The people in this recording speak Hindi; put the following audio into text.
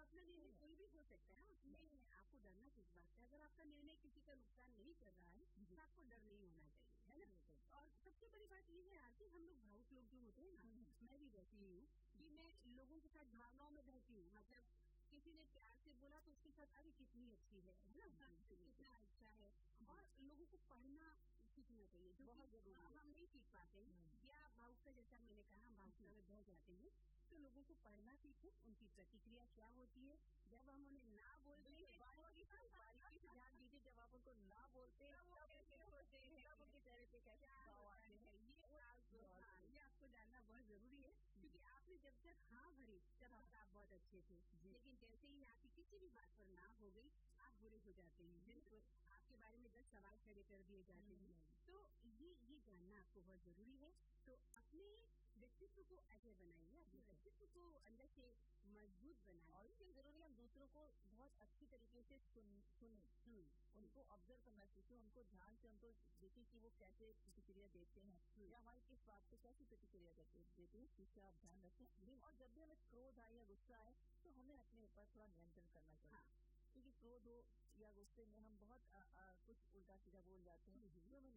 अपना निर्णय कोई भी हो सकता है, उसमें आपको डरना किस बात है? अगर आपका निर्णय किसी का नुकसान नहीं कर रहा है, तो आपको डर नहीं होना चाहिए, है ना? और सबसे बड़ी बात ये है आरती, हम लोग भावुक लोग जो होते हैं ना, मैं भी वैसी ही हूँ कि मैं लोगों के साथ भावनाओं में बहती हूँ। मतलब किसी ने प्यार से बोला तो उसके साथ अरे कितनी अच्छी है ना? कितना अच्छा है। और लोगों को पढ़ना सीखना चाहिए, जो बहुत जरूरी हम नहीं सीख पाते हैं, या भावुकता, जैसा मैंने कहा, हम भावुकता में बह जाते हैं। तो लोगों को पढ़ना सीखें, उनकी प्रतिक्रिया क्या होती है। जब हम उन्हें ना बोलते हैं, बारीकी से ध्यान दीजिए, जब आप उनको ना बोलते हैं तब उनके चेहरे पे कैसे भाव आते हैं, ये आपको जानना बहुत जरूरी है। क्योंकि आपने जब तक हाँ भरी तब तक आप बहुत अच्छे थे, लेकिन जैसे ही आपकी किसी भी बात पर ना हो गई, आप बुरे हो जाते हैं, आपके बारे में 10 सवाल खड़े कर दिए जाते हैं। तो ये जानना आपको बहुत जरूरी है। तो अपने व्यक्तित्व को ऐसे बनाइए, अपने व्यक्तित्व को अंदर से मजबूत बनाइए। और इसके जरूरी हम दूसरों को बहुत अच्छी तरीके से सुने, उनको ऑब्जर्व करना सीखें, उनको ध्यान से उनको देखें कि वो कैसे प्रतिक्रिया देते हैं, या हमारी किस बात पे कैसी प्रतिक्रिया देते हैं, इसका आप ध्यान रखें। और जब भी हमें क्रोध आए या गुस्सा आए, तो हमें अपने ऊपर थोड़ा नियंत्रण करना चाहिए। क्योंकि क्रोध हो या गुस्से में हम बहुत कुछ उल्टा सीधा बोल जाते हैं, तो हमें